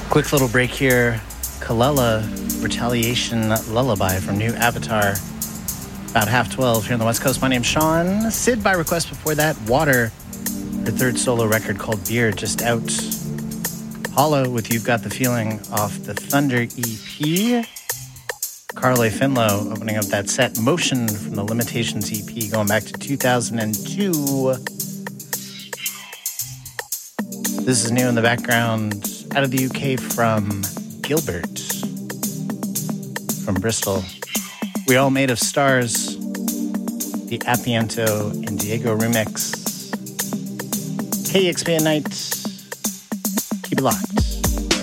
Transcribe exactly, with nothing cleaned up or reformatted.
Quick little break here. Kalela, Retaliation Lullaby from New Avatar. About half twelve here on the West Coast. My name's Sean. Sid by request before that. Water, her third solo record called Beer, just out. Hollow with You've Got the Feeling off the Thunder E P. Carly Finlow opening up that set. Motion from the Limitations E P going back to two thousand two. This is new in the background out of the U K from Gilbert from Bristol. We All Made of Stars, the Appiento and Diego remix. K E X P at night. Keep it locked.